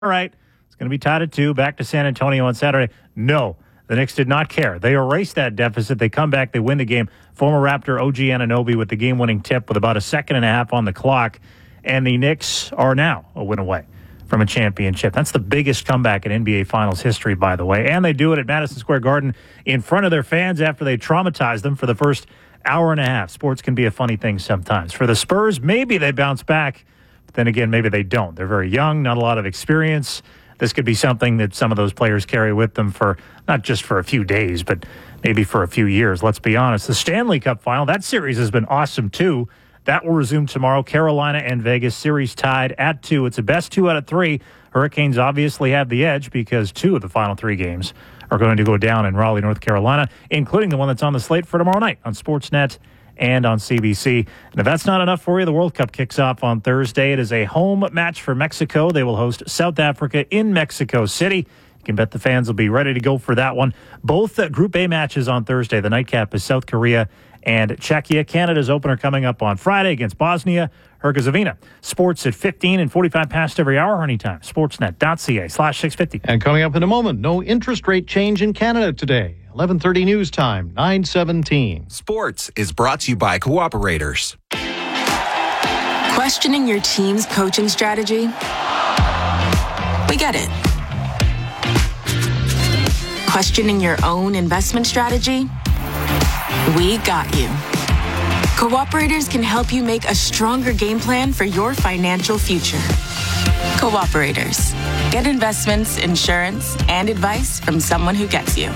all right, it's going to be tied at 2, back to San Antonio on Saturday. No, the Knicks did not care. They erased that deficit. They come back, they win the game. Former Raptor OG Anunoby with the game-winning tip with about a second and a half on the clock, and the Knicks are now a win away from a championship. That's the biggest comeback in NBA Finals history, by the way, and they do it at Madison Square Garden in front of their fans after they traumatized them for the first hour and a half. Sports can be a funny thing sometimes. For the Spurs, maybe they bounce back. Then again, maybe they don't. They're very young, not a lot of experience. This could be something that some of those players carry with them for not just for a few days, but maybe for a few years. Let's be honest. The Stanley Cup final, that series has been awesome too. That will resume tomorrow. Carolina and Vegas series tied at 2. It's a best 2 out of 3. Hurricanes obviously have the edge because 2 of the final 3 games are going to go down in Raleigh, North Carolina, including the one that's on the slate for tomorrow night on Sportsnet and on CBC. And if that's not enough for you, the World Cup kicks off on Thursday. It is a home match for Mexico. They will host South Africa in Mexico City. You can bet the fans will be ready to go for that one. Both Group A matches on Thursday. The nightcap is South Korea and Czechia. Canada's opener coming up on Friday against Bosnia-Herzegovina. Sports at 15 and 45 past every hour or anytime. Sportsnet.ca/650. And coming up in a moment, no interest rate change in Canada today. 11:30 news time, 9:17. Sports is brought to you by Cooperators. Questioning your team's coaching strategy? We get it. Questioning your own investment strategy? We got you. Cooperators can help you make a stronger game plan for your financial future. Cooperators. Get investments, insurance, and advice from someone who gets you.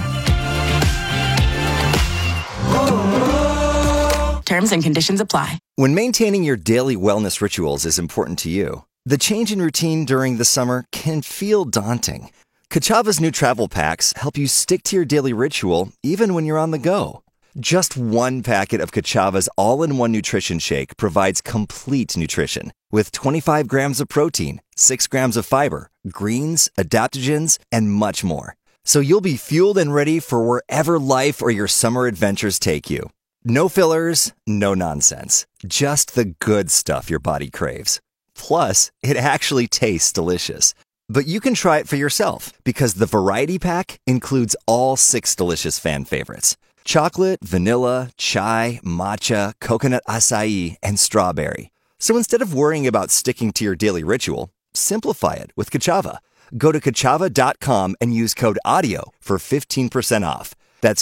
Terms and conditions apply. When maintaining your daily wellness rituals is important to you, the change in routine during the summer can feel daunting. Kachava's new travel packs help you stick to your daily ritual even when you're on the go. Just one packet of Kachava's all-in-one nutrition shake provides complete nutrition with 25 grams of protein, 6 grams of fiber, greens, adaptogens, and much more. So you'll be fueled and ready for wherever life or your summer adventures take you. No fillers, no nonsense. Just the good stuff your body craves. Plus, it actually tastes delicious. But you can try it for yourself because the Variety Pack includes all 6 delicious fan favorites: chocolate, vanilla, chai, matcha, coconut acai, and strawberry. So instead of worrying about sticking to your daily ritual, simplify it with Kachava. Go to Kachava.com and use code AUDIO for 15% off. That's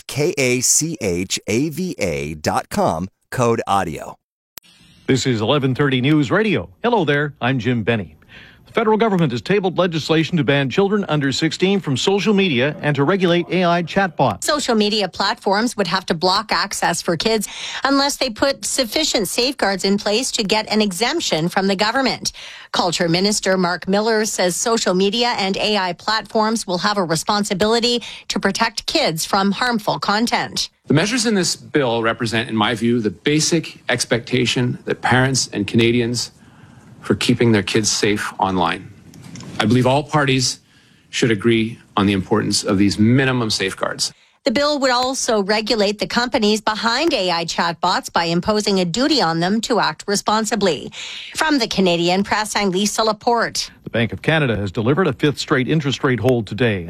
KACHAVA.com, code AUDIO. This is 11:30 News Radio. Hello there, I'm Jim Benny. The federal government has tabled legislation to ban children under 16 from social media and to regulate AI chatbots. Social media platforms would have to block access for kids unless they put sufficient safeguards in place to get an exemption from the government. Culture Minister Mark Miller says social media and AI platforms will have a responsibility to protect kids from harmful content. The measures in this bill represent, in my view, the basic expectation that parents and Canadians for keeping their kids safe online. I believe all parties should agree on the importance of these minimum safeguards. The bill would also regulate the companies behind AI chatbots by imposing a duty on them to act responsibly. From the Canadian Press, I'm Lisa Laporte. The Bank of Canada has delivered a 5th straight interest rate hold today.